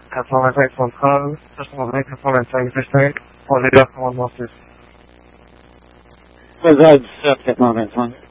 Katalányzék.com, system katalányzék district, Polydor Common Losses. Besides, 7 moment, one.